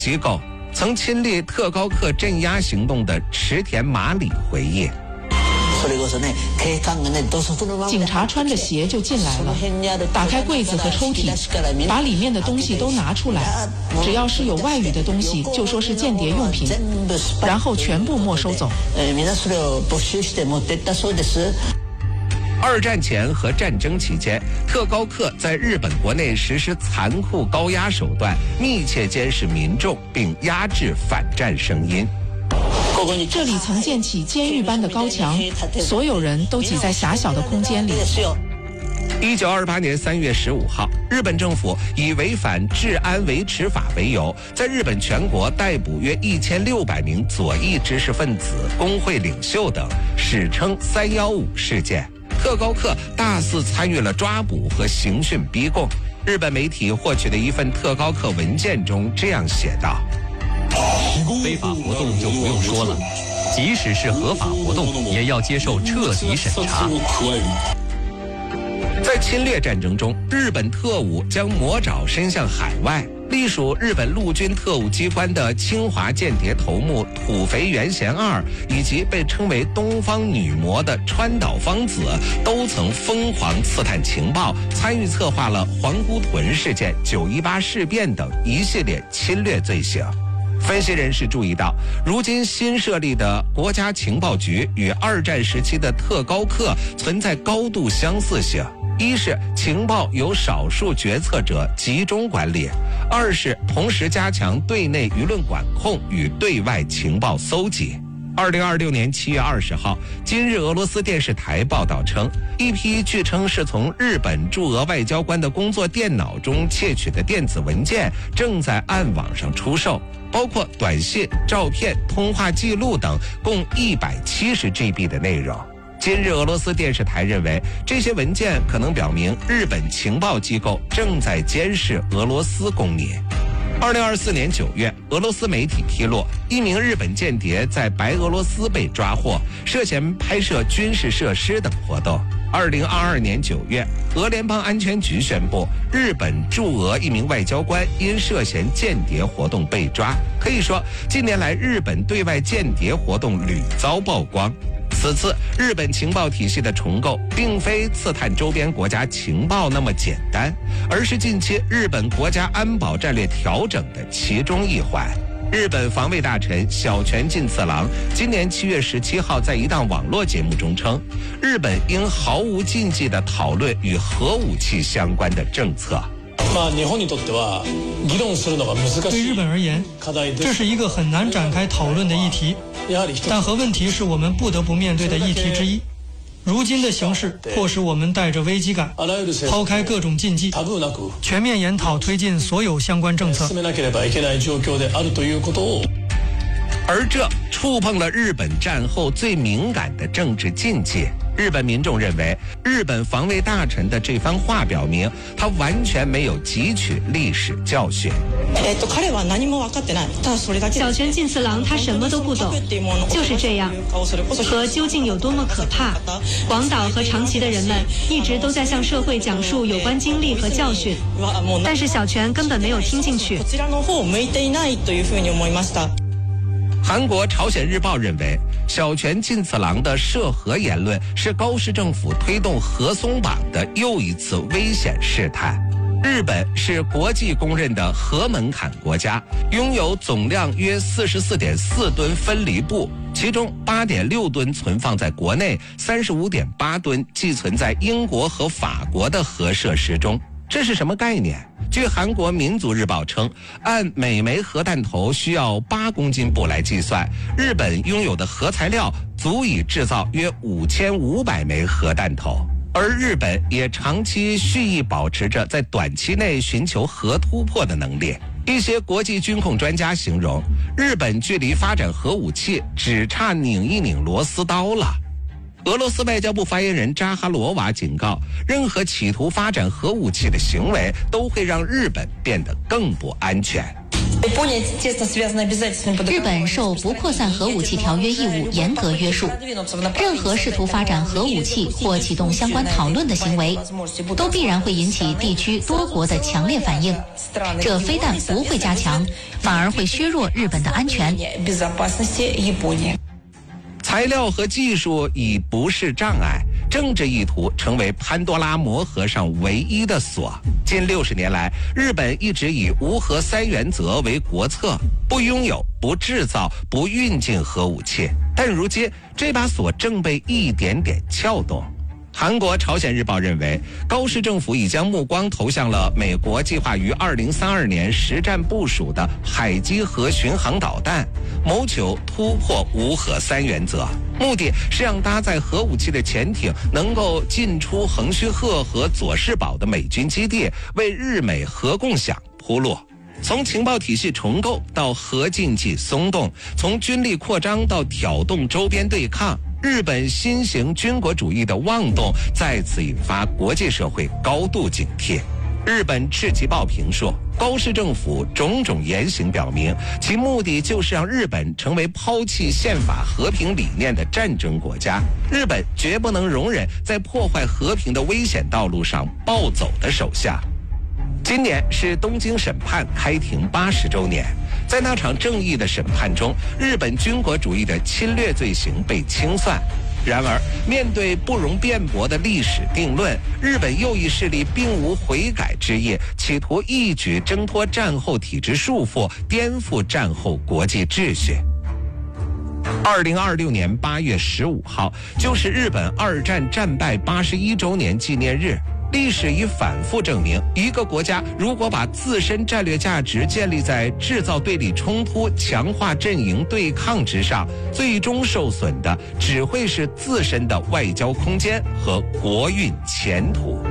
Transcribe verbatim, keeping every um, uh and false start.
机构曾亲历特高课镇压行动的池田麻里回忆。 警察穿着鞋就进来了，打开柜子和抽屉，把里面的东西都拿出来，只要是有外语的东西就说是间谍用品，然后全部没收走。 二战前和战争期间，特高课在日本国内实施残酷高压手段，密切监视民众，并压制反战声音。 这里曾建起监狱般的高墙，所有人都挤在狭小的空间里。 一九二八年三月十五号，日本政府以违反治安维持法为由，在日本全国逮捕约一千六百名左翼知识分子、工会领袖等，史称三一五事件。特高课大肆参与了抓捕和刑讯逼供。日本媒体获取的一份特高课文件中这样写道： 非法活动就不用说了，即使是合法活动，也要接受彻底审查。 在侵略战争中，日本特务将魔爪伸向海外。隶属日本陆军特务机关的清华间谍头目土肥原贤二，以及被称为东方女魔的川岛芳子，都曾疯狂刺探情报，参与策划了皇姑屯事件、九一八事变等一系列侵略罪行。分析人士注意到，如今新设立的国家情报局与二战时期的特高课存在高度相似性。一是情报由少数决策者集中管理，二是同时加强对内舆论管控与对外情报搜集。二零二六年七月二十号，今日俄罗斯电视台报道称，一批据称是从日本驻俄外交官的工作电脑中窃取的电子文件正在暗网上出售，包括短信、照片、通话记录等，共一百七十 G B 的内容。今日俄罗斯电视台认为，这些文件可能表明日本情报机构正在监视俄罗斯公民。二零二四年九月，俄罗斯媒体披露，一名日本间谍在白俄罗斯被抓获，涉嫌拍摄军事设施等活动。二零二二年九月，俄联邦安全局宣布，日本驻俄一名外交官因涉嫌间谍活动被抓。可以说，近年来日本对外间谍活动屡遭曝光。此次日本情报体系的重构，并非刺探周边国家情报那么简单，而是近期日本国家安保战略调整的其中一环。日本防卫大臣小泉进次郎今年七月十七号在一档网络节目中称，日本应毫无禁忌地讨论与核武器相关的政策。 对日本而言，这是一个很难展开讨论的议题，但核问题是我们不得不面对的议题之一。如今的形势迫使我们带着危机感，抛开各种禁忌，全面研讨推进所有相关政策。 而这触碰了日本战后最敏感的政治禁忌。日本民众认为，日本防卫大臣的这番话表明，他完全没有汲取历史教训。 小泉进次郎他什么都不懂，就是这样。核究竟有多么可怕？广岛和长崎的人们一直都在向社会讲述有关经历和教训，但是小泉根本没有听进去。 韩国朝鲜日报认为，小泉进次郎的涉核言论是高市政府推动核松绑的又一次危险试探。日本是国际公认的核门槛国家，拥有总量约 四十四点四吨分离布，其中 八点六吨存放在国内， 三十五点八吨寄存在英国和法国的核设施中。这是什么概念？据韩国民族日报称，按每枚核弹头需要八公斤布来计算，日本拥有的核材料足以制造约五千五百枚核弹头。而日本也长期蓄意保持着在短期内寻求核突破的能力。一些国际军控专家形容，日本距离发展核武器只差拧一拧螺丝刀了。俄罗斯外交部发言人扎哈罗娃警告，任何企图发展核武器的行为都会让日本变得更不安全。 日本受不扩散核武器条约义务严格约束，任何试图发展核武器或启动相关讨论的行为，都必然会引起地区多国的强烈反应。这非但不会加强，反而会削弱日本的安全。 材料和技术已不是障碍，政治意图成为潘多拉魔盒上唯一的锁。近六十年来，日本一直以无核三原则为国策，不拥有、不制造、不运进核武器。但如今，这把锁正被一点点撬动。韩国《朝鲜日报》认为，高市政府已将目光投向了美国计划于二零三二年实战部署的海基核巡航导弹，谋求突破无核三原则，目的是让搭载核武器的潜艇能够进出横须贺和佐世保的美军基地，为日美核共享铺路。从情报体系重构到核禁忌松动，从军力扩张到挑动周边对抗，日本新型军国主义的妄动再次引发国际社会高度警惕。日本赤旗报评说，高市政府种种言行表明，其目的就是让日本成为抛弃宪法和平理念的战争国家。日本绝不能容忍在破坏和平的危险道路上暴走的手下。今年是东京审判开庭八十周年，在那场正义的审判中，日本军国主义的侵略罪行被清算。然而，面对不容辩驳的历史定论，日本右翼势力并无悔改之意，企图一举挣脱战后体制束缚，颠覆战后国际秩序。二零二六年八月十五号，就是日本二战战败八十一周年纪念日。历史已反复证明，一个国家如果把自身战略价值建立在制造对立冲突、强化阵营对抗之上，最终受损的只会是自身的外交空间和国运前途。